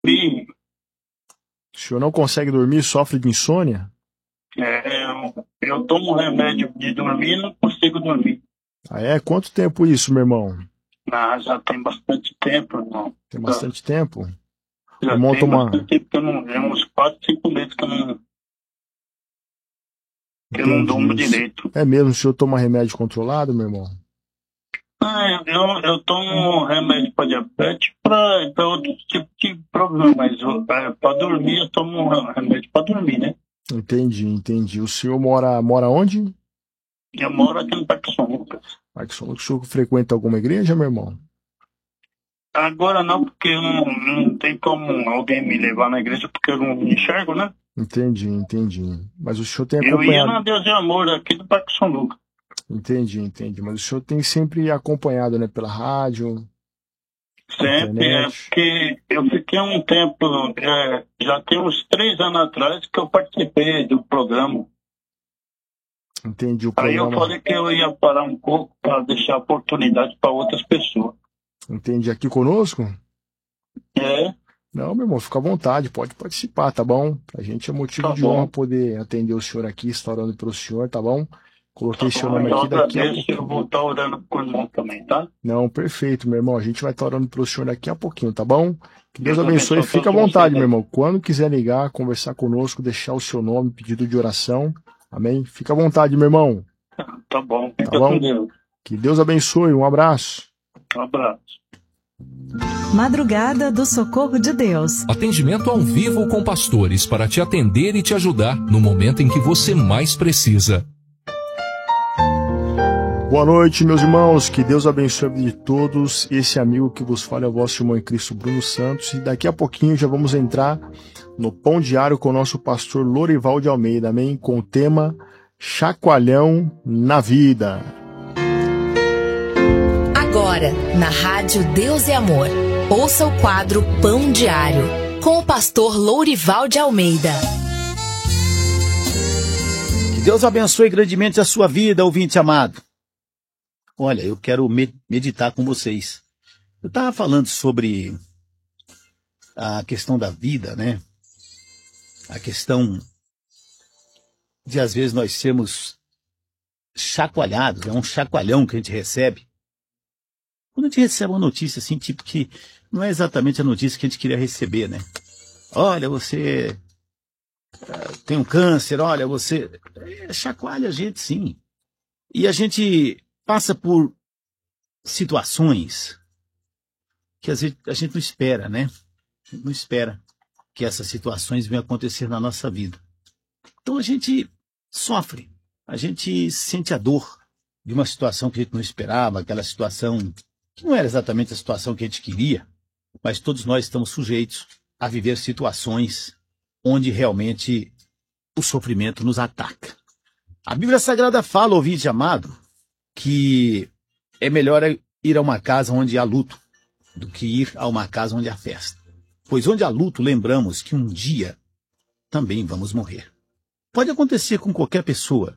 dormir. O senhor não consegue dormir, sofre de insônia? Eu tomo remédio de dormir e não consigo dormir. Ah, é? Quanto tempo isso, meu irmão? Já tem bastante tempo, irmão. Tem bastante tempo? Já Irmão, tem bastante tempo que eu não... É uns 4, 5 meses que eu não durmo direito. É mesmo? O senhor toma remédio controlado, meu irmão? Eu tomo remédio para diabetes para outro tipo de problema, mas para dormir eu tomo remédio para dormir, né? Entendi. O senhor mora onde? Eu moro aqui no Parque São Lucas. Parque São Lucas. O senhor frequenta alguma igreja, meu irmão? Agora não, porque não tem como alguém me levar na igreja, porque eu não me enxergo, né? Entendi. Mas o senhor tem acompanhado... Eu ia na Deus e Amor aqui do Parque São Lucas. Entendi. Mas o senhor tem sempre acompanhado, né, pela rádio? Sempre, porque eu fiquei um tempo, já tem uns 3 anos atrás que eu participei do programa. Entendi o programa. Aí eu programa. falei que eu ia parar um pouco para deixar oportunidade para outras pessoas. Entendi. Aqui conosco? É. Não, meu irmão, fica à vontade, pode participar, tá bom? A gente é motivo de honra poder atender o senhor aqui, estar orando pelo senhor, tá bom? Coloquei seu nome aqui daqui a pouquinho. Eu vou estar orando por irmão também, tá? Não, perfeito, meu irmão. A gente vai estar orando pelo senhor daqui a pouquinho, tá bom? Que Deus abençoe e fica à vontade, meu irmão. Quando quiser ligar, conversar conosco, deixar o seu nome, pedido de oração, amém? Fica à vontade, meu irmão. Tá bom. Tá bom? Que Deus abençoe. Um abraço. Um abraço. Madrugada do Socorro de Deus. Atendimento ao vivo com pastores para te atender e te ajudar no momento em que você mais precisa. Boa noite, meus irmãos. Que Deus abençoe a vida de todos. Esse amigo que vos fala é o vosso irmão em Cristo, Bruno Santos. E daqui a pouquinho já vamos entrar no Pão Diário com o nosso pastor Lorival de Almeida, amém? Com o tema Chacoalhão na Vida. Agora, na Rádio Deus e Amor, ouça o quadro Pão Diário, com o pastor Lourival de Almeida. Que Deus abençoe grandemente a sua vida, ouvinte amado. Olha, eu quero meditar com vocês. Eu estava falando sobre a questão da vida, né? A questão de, às vezes, nós sermos chacoalhados, é um chacoalhão que a gente recebe. Quando a gente recebe uma notícia assim, tipo que não é exatamente a notícia que a gente queria receber, né? Olha, você tem um câncer, olha, você... chacoalha a gente, sim. E a gente passa por situações que às vezes a gente não espera, né? A gente não espera que essas situações venham acontecer na nossa vida. Então a gente sofre, a gente sente a dor de uma situação que a gente não esperava, aquela situação que não era exatamente a situação que a gente queria, mas todos nós estamos sujeitos a viver situações onde realmente o sofrimento nos ataca. A Bíblia Sagrada fala, ouvinte amado, que é melhor ir a uma casa onde há luto do que ir a uma casa onde há festa. Pois onde há luto, lembramos que um dia também vamos morrer. Pode acontecer com qualquer pessoa.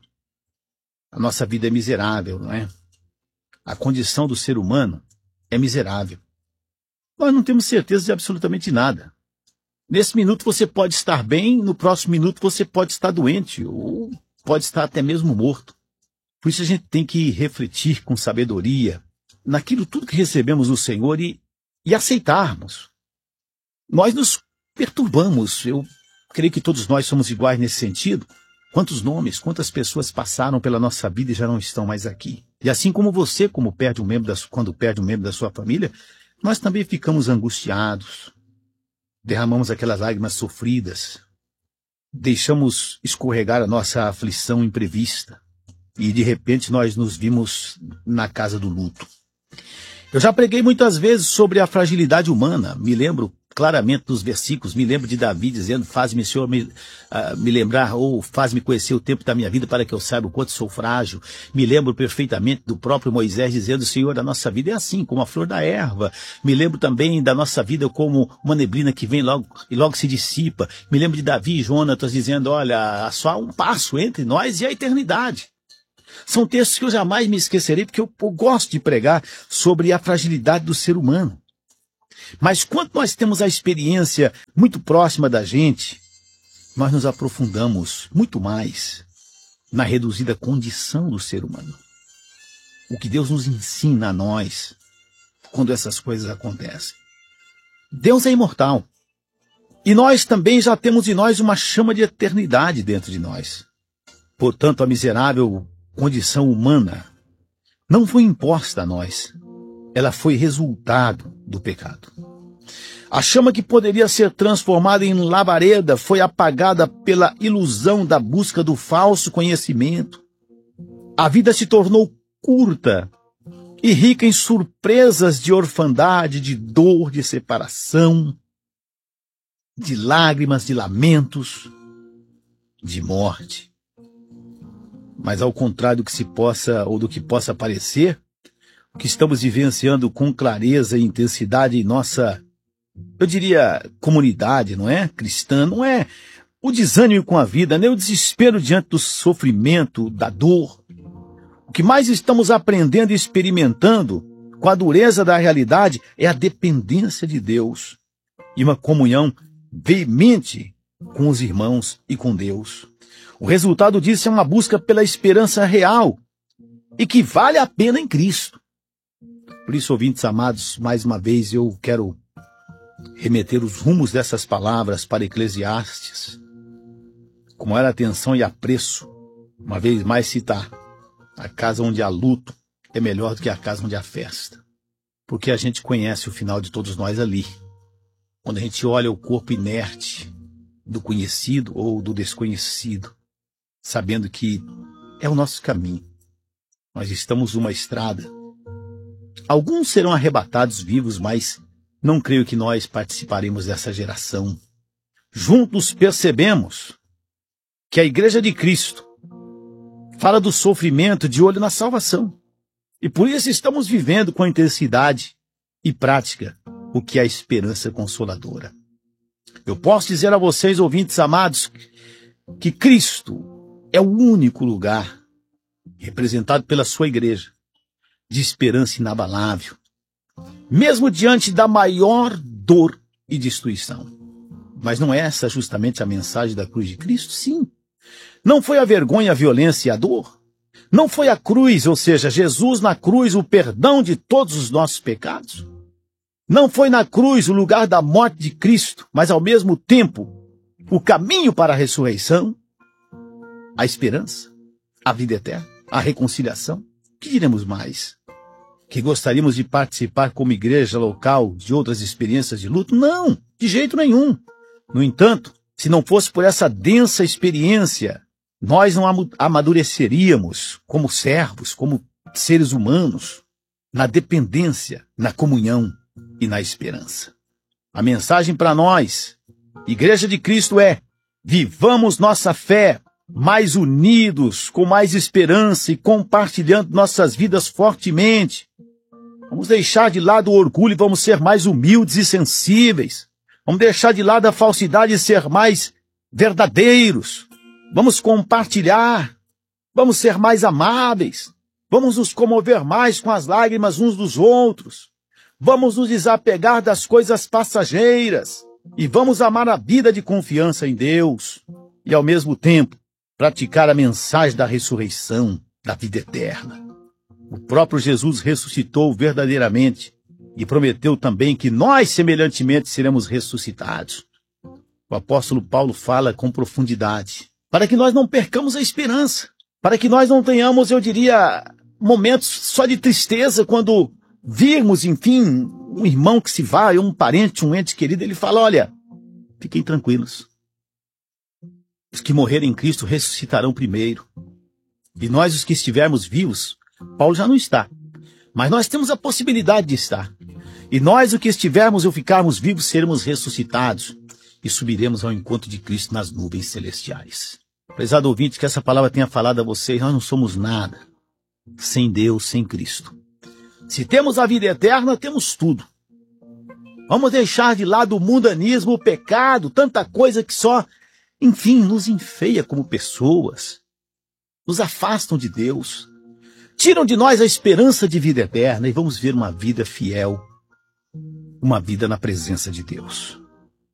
A nossa vida é miserável, não é? A condição do ser humano é miserável. Nós não temos certeza de absolutamente nada. Nesse minuto você pode estar bem, no próximo minuto você pode estar doente, ou pode estar até mesmo morto. Por isso a gente tem que refletir com sabedoria naquilo tudo que recebemos do Senhor e aceitarmos. Nós nos perturbamos, eu creio que todos nós somos iguais nesse sentido. Quantos nomes, quantas pessoas passaram pela nossa vida e já não estão mais aqui. E assim como você, quando perde um membro da sua família, nós também ficamos angustiados, derramamos aquelas lágrimas sofridas, deixamos escorregar a nossa aflição imprevista e de repente nós nos vimos na casa do luto. Eu já preguei muitas vezes sobre a fragilidade humana, me lembro claramente dos versículos, me lembro de Davi dizendo, faz-me, Senhor, me lembrar, ou faz-me conhecer o tempo da minha vida para que eu saiba o quanto sou frágil. Me lembro perfeitamente do próprio Moisés dizendo, Senhor, a nossa vida é assim, como a flor da erva. Me lembro também da nossa vida como uma neblina que vem logo e logo se dissipa. Me lembro de Davi e Jonatas dizendo, olha, há só um passo entre nós e a eternidade. São textos que eu jamais me esquecerei, porque eu gosto de pregar sobre a fragilidade do ser humano. Mas quando nós temos a experiência muito próxima da gente, nós nos aprofundamos muito mais na reduzida condição do ser humano. O que Deus nos ensina a nós quando essas coisas acontecem. Deus é imortal. E nós também já temos em nós uma chama de eternidade dentro de nós. Portanto, a miserável condição humana não foi imposta a nós. Ela foi resultado do pecado. A chama que poderia ser transformada em labareda foi apagada pela ilusão da busca do falso conhecimento. A vida se tornou curta e rica em surpresas de orfandade, de dor, de separação, de lágrimas, de lamentos, de morte. Mas ao contrário do que se possa ou do que possa parecer, o que estamos vivenciando com clareza e intensidade em nossa, eu diria, comunidade, não é? Cristã, não é o desânimo com a vida, nem o desespero diante do sofrimento, da dor. O que mais estamos aprendendo e experimentando com a dureza da realidade é a dependência de Deus e uma comunhão veemente com os irmãos e com Deus. O resultado disso é uma busca pela esperança real e que vale a pena em Cristo. Por isso, ouvintes amados, mais uma vez eu quero remeter os rumos dessas palavras para Eclesiastes, com maior atenção e apreço, uma vez mais citar: a casa onde há luto é melhor do que a casa onde há festa, porque a gente conhece o final de todos nós ali. Quando a gente olha o corpo inerte do conhecido ou do desconhecido, sabendo que é o nosso caminho. Nós estamos numa estrada. Alguns serão arrebatados vivos, mas não creio que nós participaremos dessa geração. Juntos percebemos que a Igreja de Cristo fala do sofrimento de olho na salvação. E por isso estamos vivendo com intensidade e prática o que é a esperança consoladora. Eu posso dizer a vocês, ouvintes amados, que Cristo é o único lugar, representado pela sua igreja, de esperança inabalável, mesmo diante da maior dor e destruição. Mas não é essa justamente a mensagem da cruz de Cristo? Sim. Não foi a vergonha, a violência e a dor? Não foi a cruz, ou seja, Jesus na cruz, o perdão de todos os nossos pecados? Não foi na cruz o lugar da morte de Cristo, mas ao mesmo tempo o caminho para a ressurreição, a esperança, a vida eterna, a reconciliação? O que diremos mais? Que gostaríamos de participar como igreja local de outras experiências de luto? Não, de jeito nenhum. No entanto, se não fosse por essa densa experiência, nós não amadureceríamos como servos, como seres humanos, na dependência, na comunhão e na esperança. A mensagem para nós, Igreja de Cristo, é: vivamos nossa fé mais unidos, com mais esperança e compartilhando nossas vidas fortemente. Vamos deixar de lado o orgulho e vamos ser mais humildes e sensíveis. Vamos deixar de lado a falsidade e ser mais verdadeiros. Vamos compartilhar. Vamos ser mais amáveis. Vamos nos comover mais com as lágrimas uns dos outros. Vamos nos desapegar das coisas passageiras. E vamos amar a vida de confiança em Deus. E, ao mesmo tempo, praticar a mensagem da ressurreição, da vida eterna. O próprio Jesus ressuscitou verdadeiramente e prometeu também que nós, semelhantemente, seremos ressuscitados. O apóstolo Paulo fala com profundidade, para que nós não percamos a esperança, para que nós não tenhamos, eu diria, momentos só de tristeza quando virmos, enfim, um irmão que se vai, um parente, um ente querido. Ele fala: olha, fiquem tranquilos. Os que morrerem em Cristo ressuscitarão primeiro. E nós, os que estivermos vivos, Paulo já não está, mas nós temos a possibilidade de estar. E nós, os que estivermos ou ficarmos vivos, seremos ressuscitados e subiremos ao encontro de Cristo nas nuvens celestiais. Prezado ouvinte, que essa palavra tenha falado a vocês: nós não somos nada sem Deus, sem Cristo. Se temos a vida eterna, temos tudo. Vamos deixar de lado o mundanismo, o pecado, tanta coisa que só, enfim, nos enfeia como pessoas, nos afastam de Deus, tiram de nós a esperança de vida eterna, e vamos ver uma vida fiel, uma vida na presença de Deus.